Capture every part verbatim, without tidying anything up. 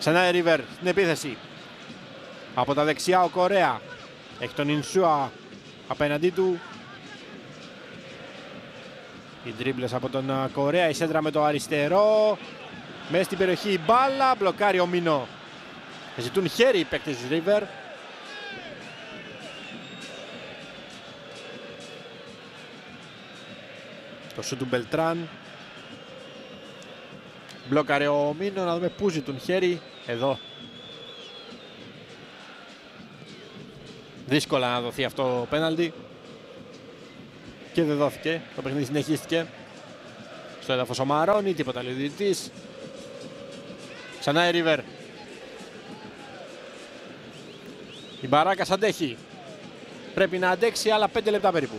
Ξανά η Ρίβερ στην επίθεση. Από τα δεξιά ο Κορέα. Έχει τον Ινσούα απέναντί του. Οι ντρίμπλες από τον Κορέα. Η σέντρα με το αριστερό. Μέσα στην περιοχή η μπάλα. Μπλοκάρει ο Μίνο. Ζητούν χέρι οι παίκτες της Ρίβερ. Το σου του Μπελτράν. Μπλόκαρε ο Μίνο. Να δούμε πού ζητούν χέρι. Εδώ. Δύσκολα να δοθεί αυτό το πέναλτι. Και δεν δόθηκε. Το παιχνίδι συνεχίστηκε. Στο έδαφος ο Μαρόνι. Τίποτα λέει ο διαιτητής. Ξανά η Ρίβερ. Η Μπαράκας αντέχει. Πρέπει να αντέξει άλλα πέντε λεπτά περίπου.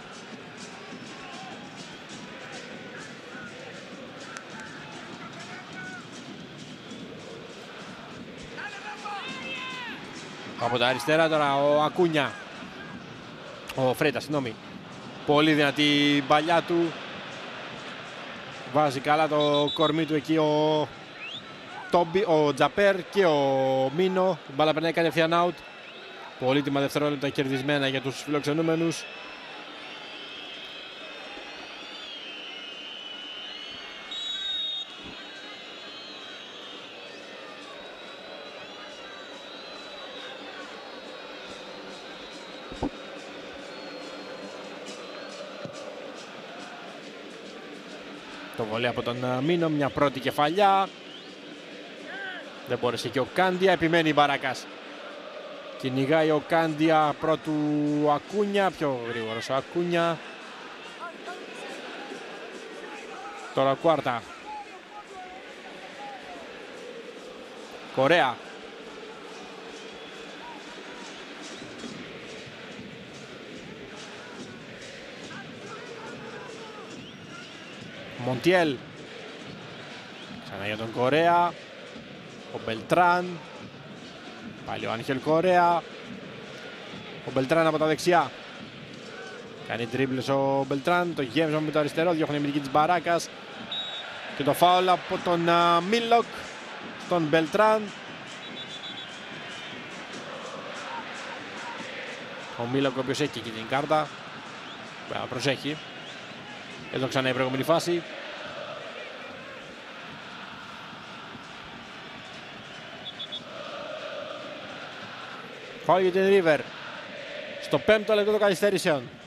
Από τα αριστερά τώρα ο Ακούνια. Ο Φρέιτα, συγγνώμη. Πολύ δυνατή παλιά του. Βάζει καλά το κορμί του εκεί ο, Τόμπι, ο Τζαπέρ και ο Μίνο. Η μπάλα περνάει κατευθείαν out. Πολύτιμα δευτερόλεπτα κερδισμένα για τους φιλοξενούμενους. Το βολέ από τον Μίνο, μια πρώτη κεφαλιά. Δεν μπόρεσε και ο Κάντια, επιμένει η Μπαράκας. Κυνηγάει ο Κάντια πρώτου Ακούνια, πιο γρήγορος ο Ακούνια. Τώρα Κουάρτα. Κορέα. Μοντιέλ. Ξανά για τον Κορέα. Ο Μπελτράν. Πάλι ο Άγχελ Κορέα. Ο Μπελτράν από τα δεξιά. Κάνει τρίμπλες ο Μπελτράν. Το γέμισμα με το αριστερό. Διώχνει η αμυντική της Μπαράκας. Και το φάουλ από τον uh, Μίλοκ στον Μπελτράν. Ο Μίλοκ ο οποίος έχει και την κάρτα. Προσέχει. Εδώ ξανά η προηγούμενη φάση. Φάουλ για την Ρίβερ. Στο πέμπτο λεπτό των καθυστερήσεων.